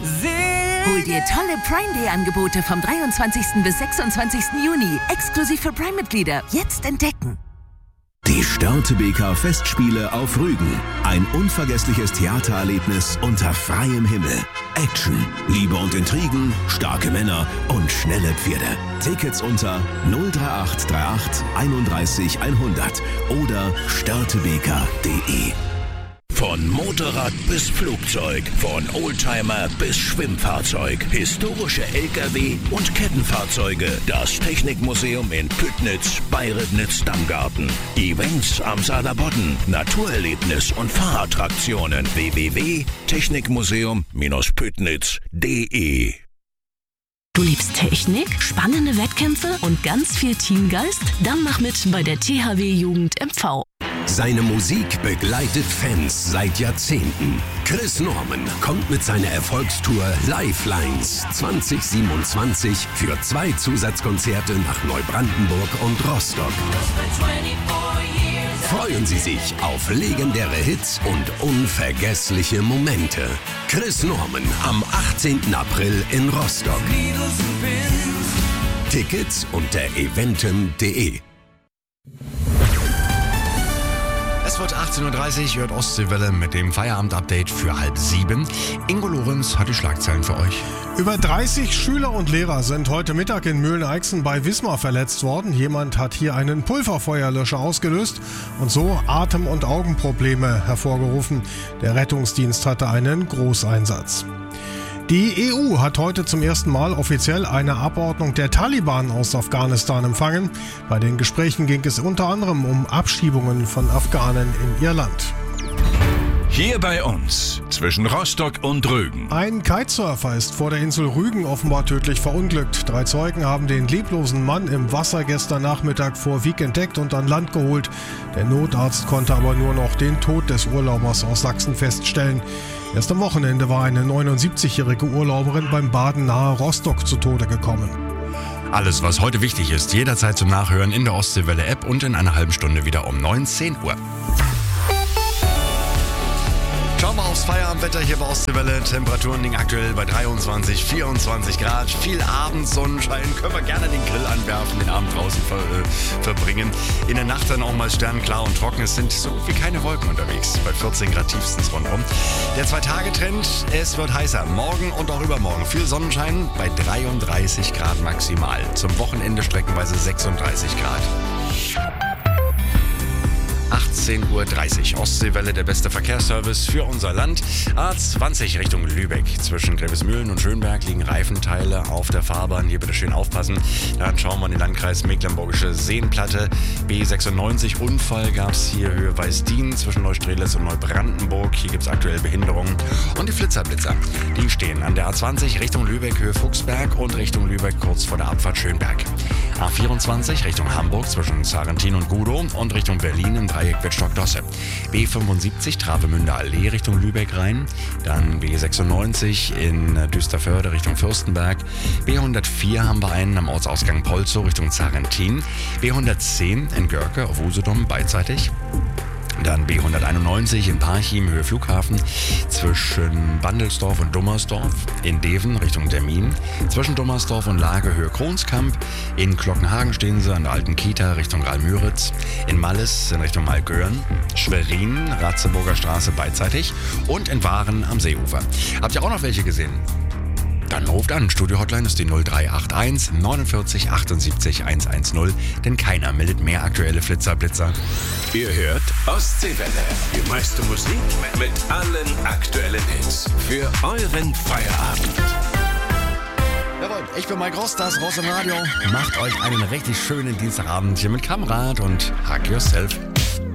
Hol dir tolle Prime Day Angebote vom 23. bis 26. Juni. Exklusiv für Prime-Mitglieder. Jetzt entdecken. Die Störtebeker Festspiele auf Rügen. Ein unvergessliches Theatererlebnis unter freiem Himmel. Action, Liebe und Intrigen, starke Männer und schnelle Pferde. Tickets unter 03838 31 100 oder störtebeker.de. Von Motorrad bis Flugzeug, von Oldtimer bis Schwimmfahrzeug, historische LKW und Kettenfahrzeuge. Das Technikmuseum in Püttnitz bei Ribnitz-Dammgarten. Events am Saarlandbodden, Naturerlebnis und Fahrattraktionen. www.technikmuseum-püttnitz.de. Du liebst Technik, spannende Wettkämpfe und ganz viel Teamgeist? Dann mach mit bei der THW Jugend MV. Seine Musik begleitet Fans seit Jahrzehnten. Chris Norman kommt mit seiner Erfolgstour Lifelines 2027 für 2 Zusatzkonzerte nach Neubrandenburg und Rostock. Freuen Sie sich auf legendäre Hits und unvergessliche Momente. Chris Norman am 18. April in Rostock. Tickets unter eventim.de. Es wird 18.30 Uhr, hört Ostseewelle mit dem Feierabend-Update für 6:30. Ingo Lorenz hat die Schlagzeilen für euch. Über 30 Schüler und Lehrer sind heute Mittag in Mühlen-Eichsen bei Wismar verletzt worden. Jemand hat hier einen Pulverfeuerlöscher ausgelöst und so Atem- und Augenprobleme hervorgerufen. Der Rettungsdienst hatte einen Großeinsatz. Die EU hat heute zum ersten Mal offiziell eine Abordnung der Taliban aus Afghanistan empfangen. Bei den Gesprächen ging es unter anderem um Abschiebungen von Afghanen in ihr Land. Hier bei uns, zwischen Rostock und Rügen. Ein Kitesurfer ist vor der Insel Rügen offenbar tödlich verunglückt. 3 Zeugen haben den leblosen Mann im Wasser gestern Nachmittag vor Wiek entdeckt und an Land geholt. Der Notarzt konnte aber nur noch den Tod des Urlaubers aus Sachsen feststellen. Erst am Wochenende war eine 79-jährige Urlauberin beim Baden nahe Rostock zu Tode gekommen. Alles, was heute wichtig ist, jederzeit zum Nachhören in der Ostseewelle-App und in einer halben Stunde wieder um 19 Uhr. Schauen wir aufs Feierabendwetter hier bei Ostseewelle. Temperaturen liegen aktuell bei 23, 24 Grad. Viel Abendsonnenschein. Können wir gerne den Grill anwerfen, den Abend draußen verbringen. In der Nacht dann auch mal sternklar und trocken. Es sind so gut wie keine Wolken unterwegs. Bei 14 Grad tiefstens rundherum. Der 2-Tage-Trend, es wird heißer. Morgen und auch übermorgen. Viel Sonnenschein bei 33 Grad maximal. Zum Wochenende streckenweise 36 Grad. 18.30 Uhr. Ostseewelle, der beste Verkehrsservice für unser Land. A20 Richtung Lübeck. Zwischen Grevesmühlen und Schönberg liegen Reifenteile auf der Fahrbahn. Hier bitte schön aufpassen. Dann schauen wir in den Landkreis Mecklenburgische Seenplatte. B96 Unfall gab es hier Höhe Weißdien zwischen Neustrelitz und Neubrandenburg. Hier gibt es aktuell Behinderungen. Und die Flitzerblitzer, die stehen an der A20 Richtung Lübeck, Höhe Fuchsberg und Richtung Lübeck kurz vor der Abfahrt Schönberg. A24 Richtung Hamburg zwischen Sarrentin und Gudow und Richtung Berlin im Dreieck Wittstock-Dosse. B75 Travemünder Allee Richtung Lübeck rein. Dann B96 in Düsterförde Richtung Fürstenberg. B104 haben wir einen am Ortsausgang Polzow Richtung Sarrentin. B110 in Görke auf Usedom beidseitig. Dann B191 in Parchim, Höhe Flughafen, zwischen Bandelsdorf und Dummersdorf, in Deven Richtung Termin, zwischen Dummersdorf und Lage, Höhe Kronskamp, in Glockenhagen stehen sie an der alten Kita Richtung Ralmüritz, in Malles in Richtung Malgören, Schwerin, Ratzeburger Straße beidseitig und in Waren am Seeufer. Habt ihr auch noch welche gesehen? Dann ruft an. Studio-Hotline ist die 0381 49 78 110, denn keiner meldet mehr aktuelle Flitzer-Blitzer. Ihr hört Ostseewelle. Die meiste Musik mit allen aktuellen Hits. Für euren Feierabend. Jawohl, ich bin Mike Ross, das Ross im Radio. Macht euch einen richtig schönen Dienstagabend hier mit Kamerad und Hug Yourself.